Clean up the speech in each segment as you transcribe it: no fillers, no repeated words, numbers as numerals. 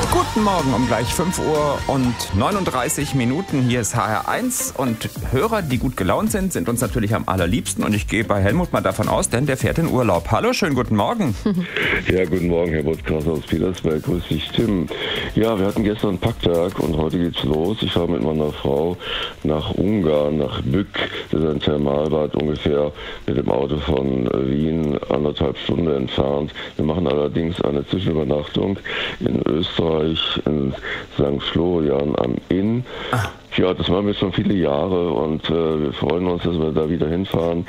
Guten Morgen um gleich 5 Uhr und 39 Minuten. Hier ist HR1 und Hörer, die gut gelaunt sind uns natürlich am allerliebsten. Und ich gehe bei Helmut mal davon aus, denn der fährt in Urlaub. Hallo, schönen guten Morgen. Ja, guten Morgen, Herr Bottkasser aus Petersberg. Grüß dich, Tim. Ja, wir hatten gestern einen Packtag und heute geht's los. Ich fahre mit meiner Frau nach Ungarn, nach Bück. Das ist ein Thermalbad ungefähr mit dem Auto von Wien 1,5 Stunden entfernt. Wir machen allerdings eine Zwischenübernachtung in Österreich, in St. Florian am Inn. Ja, das machen wir schon viele Jahre und wir freuen uns, dass wir da wieder hinfahren.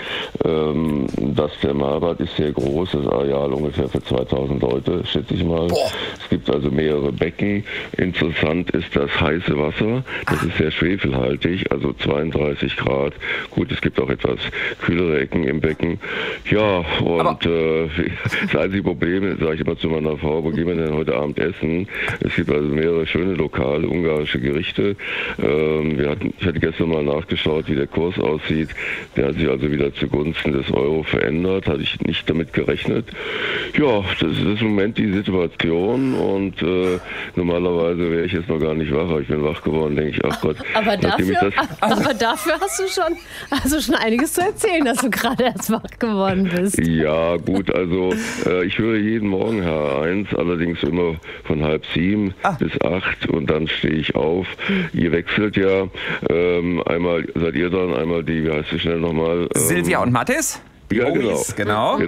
Das Thermalbad ist sehr groß, das Areal ungefähr für 2000 Leute, schätze ich mal. Boah. Es gibt also mehrere Becken. Interessant ist das heiße Wasser. Das ist sehr schwefelhaltig, also 32 Grad. Gut, es gibt auch etwas kühlere Ecken im Becken. Ja, und das einzige Problem, sage ich immer zu meiner Frau, wo gehen wir denn heute Abend essen? Es gibt also mehrere schöne Lokale, ungarische Gerichte. Ich hatte gestern mal nachgeschaut, wie der Kurs aussieht. Der hat sich also wieder zugunsten des Euro verändert. Hatte ich nicht damit gerechnet. Ja, das ist im Moment die Situation und normalerweise wäre ich jetzt noch gar nicht wach. Aber ich bin wach geworden, denke ich, ach Gott. Aber dafür hast du schon einiges zu erzählen, dass du gerade erst wach geworden bist. Ja, gut, also ich höre jeden Morgen HR1, allerdings immer von 6:30 bis 8 und dann stehe ich auf. Ihr wechselt ja. Einmal seid ihr dran, einmal die, wie heißt sie schnell nochmal? Silvia und Mathis? Ja, genau.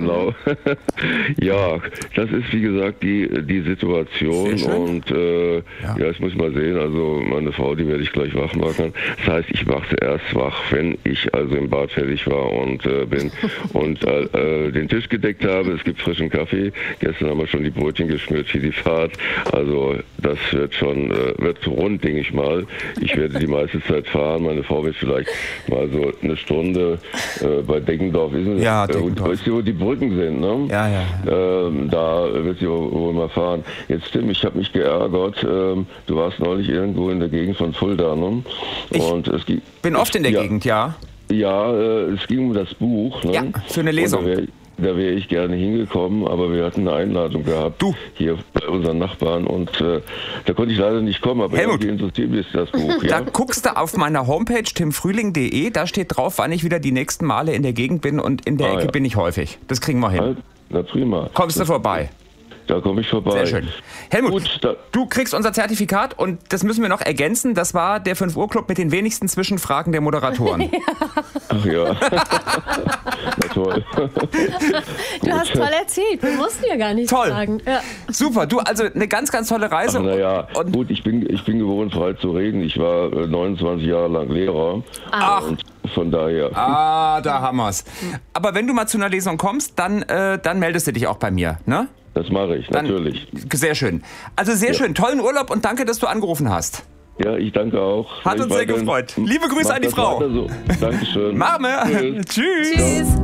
Ja, das ist wie gesagt die Situation und jetzt muss ich mal sehen, also meine Frau, die werde ich gleich wach machen. Das heißt, ich mache sie erst wach, wenn ich also im Bad fertig war und bin und den Tisch gedeckt habe. Es gibt frischen Kaffee. Gestern haben wir schon die Brötchen geschmiert für die Fahrt. Also das wird schon wird rund, denke ich mal. Ich werde die meiste Zeit fahren. Meine Frau wird vielleicht mal so eine Stunde bei Deggendorf, wissen Sie? Ja, weißt du, wo die Brücken sind, ne? Ja. Da wird sie wohl mal fahren. Jetzt, Tim, ich habe mich geärgert. Du warst neulich irgendwo in der Gegend von Fulda, ne? Ich bin oft in der Gegend, ja. Ja, es ging um das Buch, ne? Ja, für eine Lesung. Da wäre ich gerne hingekommen, aber wir hatten eine Einladung gehabt hier bei unseren Nachbarn und da konnte ich leider nicht kommen, aber Helmut, irgendwie interessiert mich das Buch. Ja? Da guckst du auf meiner Homepage timfrühling.de, da steht drauf, wann ich wieder die nächsten Male in der Gegend bin und in der Ecke bin ich häufig. Das kriegen wir hin. Na prima. Kommst du vorbei? Da komme ich vorbei. Sehr schön. Helmut, Gut, du kriegst unser Zertifikat und das müssen wir noch ergänzen. Das war der 5 Uhr Club mit den wenigsten Zwischenfragen der Moderatoren. Ach ja. Na toll. Du hast toll erzählt. Wir mussten ja gar nichts sagen. Ja. Super. Du, also eine ganz, ganz tolle Reise. Naja, gut, ich bin gewohnt, frei zu reden. Ich war 29 Jahre lang Lehrer. Und von daher. Da haben wir's. Aber wenn du mal zu einer Lesung kommst, dann meldest du dich auch bei mir, ne? Das mache ich, natürlich. Sehr schön. Also sehr schön. Tollen Urlaub und danke, dass du angerufen hast. Ja, ich danke auch. Hat uns sehr gefreut. Liebe Grüße an die Frau. So. Dankeschön. Machen wir. Tschüss.